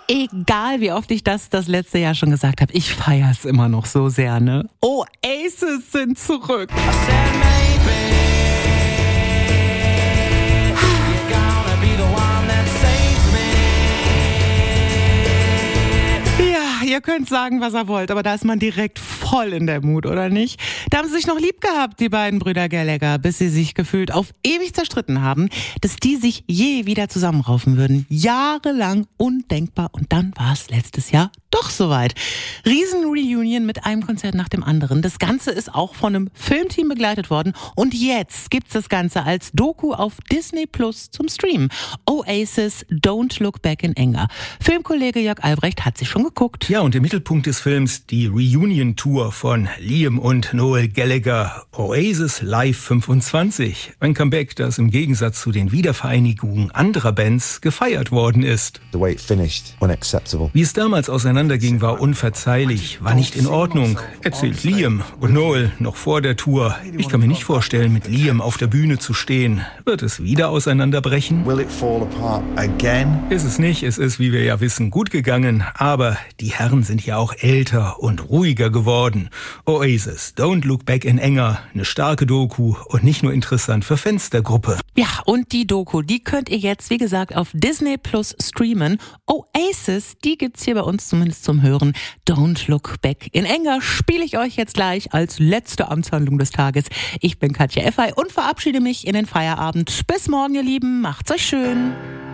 Egal, wie oft ich das letzte Jahr schon gesagt habe, ich feiere es immer noch so sehr, ne? Oasis sind zurück. Ja, ihr könnt sagen, was ihr wollt, aber da ist man direkt voll in der Mut, oder nicht? Da haben sie sich noch lieb gehabt, die beiden Brüder Gallagher, bis sie sich gefühlt auf ewig zerstritten haben, dass die sich je wieder zusammenraufen würden. Jahrelang undenkbar und dann war es letztes Jahr doch soweit. Riesen-Reunion mit einem Konzert nach dem anderen. Das Ganze ist auch von einem Filmteam begleitet worden und jetzt gibt's das Ganze als Doku auf Disney Plus zum Stream. Oasis, Don't Look Back in Anger. Filmkollege Jörg Albrecht hat sich schon geguckt. Ja, und im Mittelpunkt des Films die Reunion-Tour von Liam und Noel Gallagher. Oasis Live 25. Ein Comeback, das im Gegensatz zu den Wiedervereinigungen anderer Bands gefeiert worden ist. The way it finished, unacceptable. Wie es damals auseinanderging, war unverzeihlich, war nicht in Ordnung, erzählt Liam. Und Noel noch vor der Tour. Ich kann mir nicht vorstellen, mit Liam auf der Bühne zu stehen. Wird es wieder auseinanderbrechen? Will it fall apart again? Ist es nicht. Es ist, wie wir ja wissen, gut gegangen. Aber die Herren sind ja auch älter und ruhiger geworden. Oasis, Don't Look Back in Anger. Eine starke Doku und nicht nur interessant für Fans der Gruppe. Ja, und die Doku, die könnt ihr jetzt, wie gesagt, auf Disney Plus streamen. Oasis, die gibt's hier bei uns zumindest zum Hören. Don't Look Back in Anger spiele ich euch jetzt gleich als letzte Amtshandlung des Tages. Ich bin Katja Effay und verabschiede mich in den Feierabend. Bis morgen, ihr Lieben. Macht's euch schön.